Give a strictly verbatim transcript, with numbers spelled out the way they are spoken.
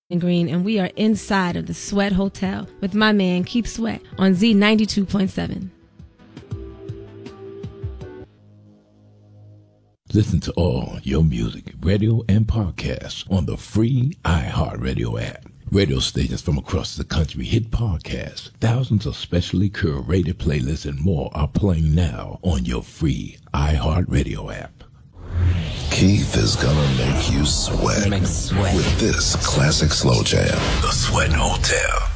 Green, and we are inside of the Sweat Hotel with my man Keep Sweat on Z ninety-two point seven. Listen to all your music, radio, and podcasts on the free iHeartRadio app. Radio stations from across the country hit podcasts. Thousands of specially curated playlists and more are playing now on your free iHeartRadio app. Keith is gonna make you sweat, make sweat with this classic slow jam, The Sweat Hotel.